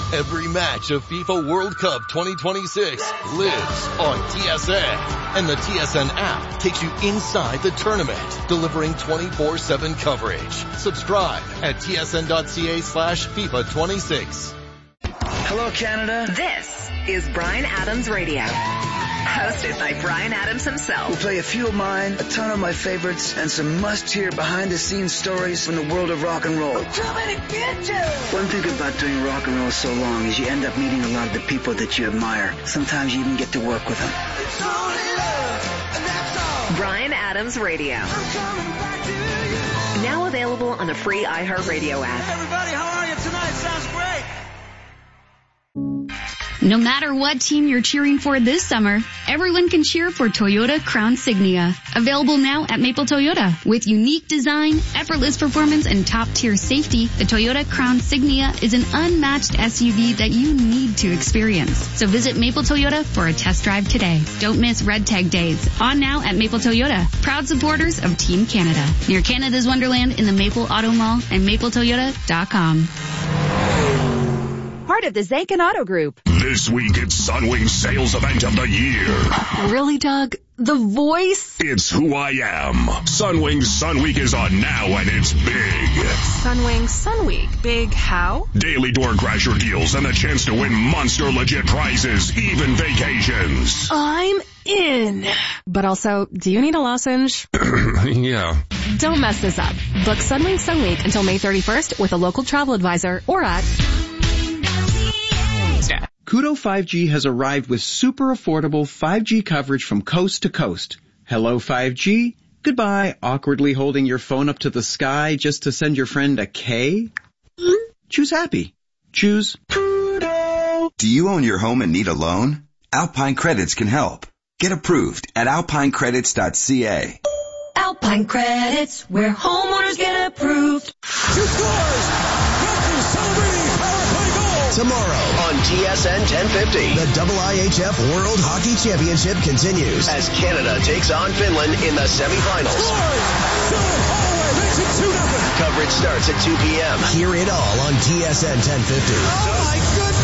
Every match of FIFA World Cup 2026 lives on TSN. And the TSN app takes you inside the tournament, delivering 24/7 coverage. Subscribe at tsn.ca/FIFA26. Hello, Canada. This is Bryan Adams Radio. Hosted by Bryan Adams himself. We'll play a few of mine, a ton of my favorites, and some must-hear behind-the-scenes stories from the world of rock and roll. One thing about doing rock and roll so long is you end up meeting a lot of the people that you admire. Sometimes you even get to work with them. It's only love, and that's all. Bryan Adams Radio. I'm coming back to you. Now available on the free iHeartRadio app. Hey, everybody, how are you tonight? Sounds great. No matter what team you're cheering for this summer, everyone can cheer for Toyota Crown Signia. Available now at Maple Toyota. With unique design, effortless performance, and top-tier safety, the Toyota Crown Signia is an unmatched SUV that you need to experience. So visit Maple Toyota for a test drive today. Don't miss Red Tag Days. On now at Maple Toyota. Proud supporters of Team Canada. Near Canada's Wonderland in the Maple Auto Mall and mapletoyota.com. Part of the Zakin Auto Group. This week it's Sunwing's sales event of the year. Really, Doug? The voice? It's who I am. Sunwing's Sun Week is on now and it's big. Sunwing Sun Week. Big how? Daily door crasher deals and the chance to win monster legit prizes, even vacations. I'm in. But also, do you need a lozenge? Yeah. Don't mess this up. Book Sunwing Sun Week until May 31st with a local travel advisor or at... Koodo 5G has arrived with super affordable 5G coverage from coast to coast. Hello 5G. Goodbye, awkwardly holding your phone up to the sky just to send your friend a K. Choose happy. Choose Koodo. Do you own your home and need a loan? Alpine Credits can help. Get approved at alpinecredits.ca. Alpine Credits, where homeowners get approved. 2 scores! Matthews celebrating power play goal! Tomorrow on TSN 1050, the IIHF World Hockey Championship continues as Canada takes on Finland in the semifinals. Holloway makes it 2-0. Coverage starts at 2 p.m. Hear it all on TSN 1050. Oh my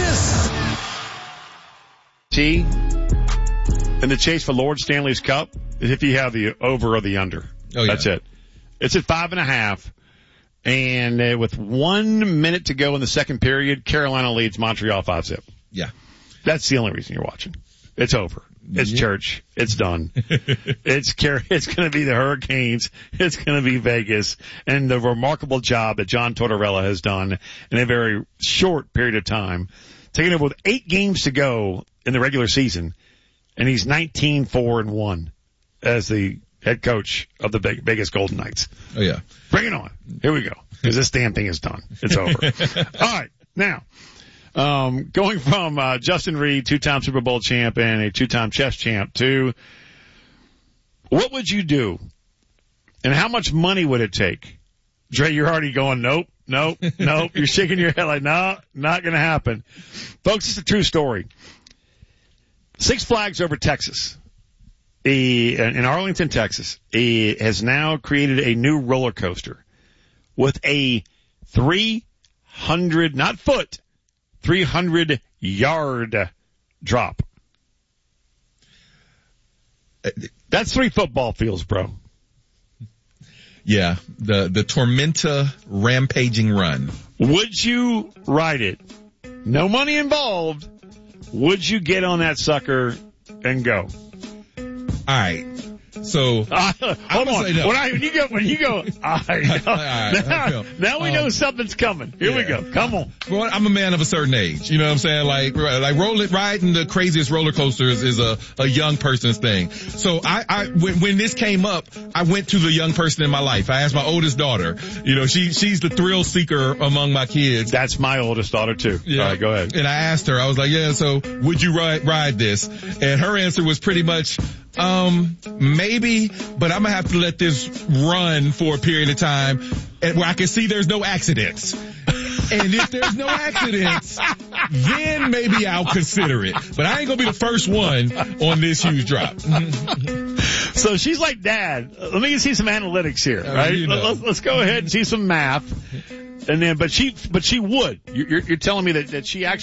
goodness! In the chase for Lord Stanley's Cup is if you have the over or the under. Oh, yeah. That's it. It's at 5.5. And with 1 minute to go in the second period, Carolina leads Montreal 5-0. Yeah. That's the only reason you're watching. It's over. It's church. It's done. It's going to be the Hurricanes. It's going to be Vegas. And the remarkable job that John Tortorella has done in a very short period of time, taking over with 8 games to go in the regular season. And he's 19-4-1 as the head coach of the Vegas Golden Knights. Oh, yeah. Bring it on. Here we go. Because this damn thing is done. It's over. All right. Now, going from Justin Reed, 2-time Super Bowl champ and a 2-time chess champ, to what would you do and how much money would it take? Dre, you're already going, nope. You're shaking your head like, no, not going to happen. Folks, it's a true story. Six Flags Over Texas. In Arlington, Texas, he has now created a new roller coaster with a 300-yard drop. That's 3 football fields, bro. Yeah, the Tormenta rampaging run. Would you ride it? No money involved. Would you get on that sucker and go? All right. So hold on. No. When you go, all right, now we know something's coming. Here we go. Come on. Well, I'm a man of a certain age. You know what I'm saying? Like riding the craziest roller coasters is a young person's thing. So when this came up, I went to the young person in my life. I asked my oldest daughter. You know, she's the thrill seeker among my kids. That's my oldest daughter too. Yeah. All right, go ahead. And I asked her, I was like, yeah, so would you ride this? And her answer was pretty much, maybe, but I'm gonna have to let this run for a period of time where I can see there's no accidents. And if there's no accidents, then maybe I'll consider it. But I ain't gonna be the first one on this huge drop. So she's like, Dad, let me see some analytics here, right? You know. Let's go ahead and see some math. And then, but she would. You're telling me that she actually